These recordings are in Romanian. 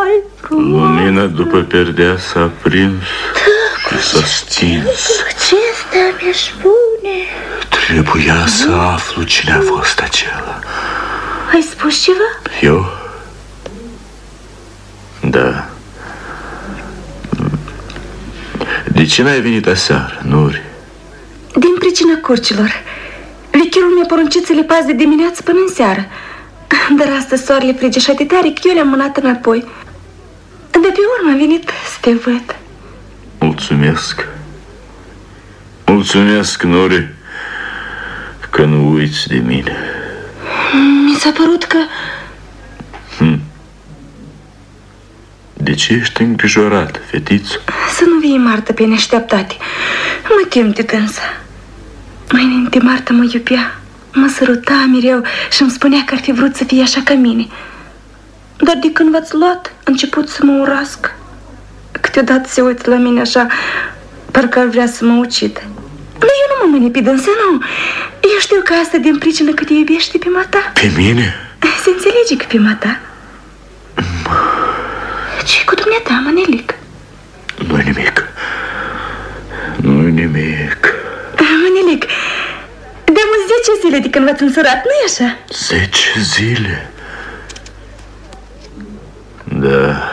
mai frumoasă. Lumina după perdea s-a aprins și s-a stins. Ce asta mi-aș spune? Trebuia să aflu cine a fost acela. Ai spus ceva? Eu? Da. De ce n-ai venit aseară, Nuri? Din pricina curcilor. Vechilul mi-a poruncit să le pas de dimineață până în seară. Dar astăzi soarele frige și atât tare că eu le-am mânat înapoi. De pe urmă am venit să te văd. Mulțumesc. Mulțumesc, Nuri, că nu uiți de mine. Mi s-a părut că... De ce ești îngrijorată, fetiță? Să nu vii Marta pe neașteptate. Mă tem de dânsa. Mai înainte Marta mă iubea, mă săruta mereu și îmi spunea că ar fi vrut să fie așa ca mine. Dar de când v-ați luat, a început să mă urască. Câteodată se uită la mine așa, parcă ar vrea să mă ucidă. Dar eu nu mă mâni pe dânsa, nu. Eu știu că asta din pricină că te iubește pe mata. Pe mine? Se înțelege că pe mata. Ce-i cu dumneata, Manelic? Nu-i nimic. Nu-i nimic. Manelic, de-am 10 zile de când v-ați însurat, nu-i așa? 10 zile? Da.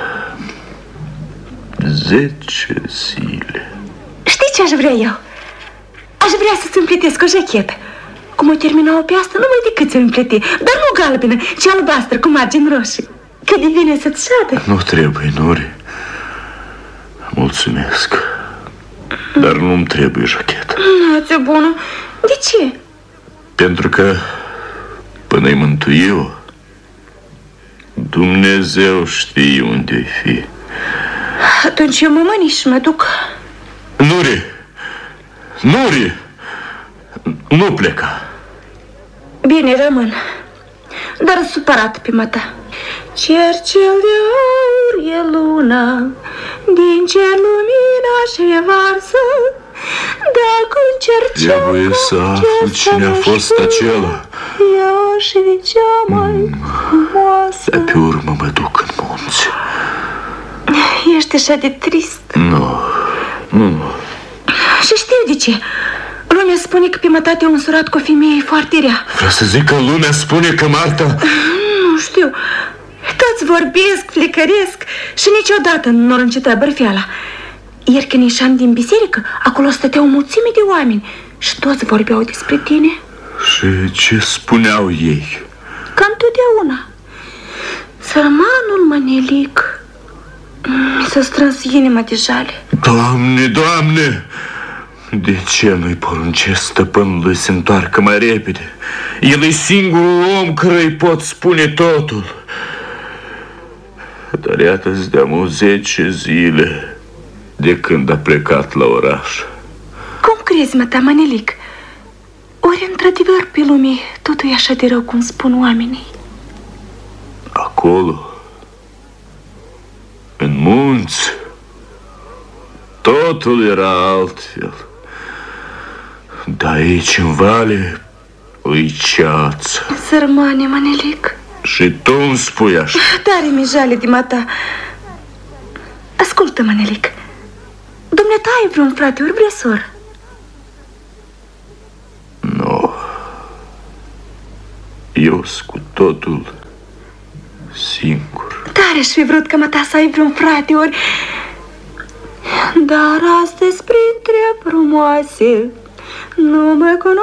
10 zile. Știi ce aș vrea eu? Aș vrea să-ți împletesc o jachetă. Cum o terminau pe asta, nu mai decât să-mi împlete. Dar nu galbenă, ci albastră cu margini roșii. Că divine să-ți șadă. Nu trebuie, Nuri. Mulțumesc. Dar nu-mi trebuie jachetă. Nația bună, de ce? Pentru că până-i mântui eu, Dumnezeu știe unde-i fi. Atunci eu mă mâni și mă duc. Nuri! Nuri! Nu pleca. Bine, rămân. Dar supărat pe mata. Cercel de aur e luna, din cer lumina și varsă. Dacă încercem trebuie să aflu cine a fost acela. Ea și cea mai frumoasă. De pe urmă mă duc în munți. Ești așa de trist. Nu. Și știu de ce. Lumea spune că pe mătate te-a însurat cu o femeie foarte rea. Vreau să zic că lumea spune că Marta... Nu știu. Toți vorbesc, flecăresc și niciodată nu n-or înceta bărfeala. Ieri când ieșeam din biserică, acolo stătea o mulțime de oameni și toți vorbeau despre tine. Și ce spuneau ei? Ca întotdeauna. Sărmanul Manelic. Mi s-a strâns inima de jale. Doamne, Doamne! De ce nu-i poruncesc stăpânului să întoarcă mai repede? El e singurul om care îi pot spune totul. Dar iată-ți de-am 10 zile de când a plecat la oraș. Cum crezi, măta, Manelic? Ori într-adevăr pe lume totul e așa de rău cum spun oamenii? Acolo, în munți, totul era altfel. Dar aici, în vale, îi ceață. Sărmane, Manelic. Și tu îmi spui așa. Tare mi jale de mata. Ascultă, Manelic. Dumneata ai vreun frate ori vrea soră? Nu. Eu sunt cu totul singur. Tare aș fi vrut ca mata să ai vreun frate ori... Dar astăzi printre frumoase nu mă cunosc.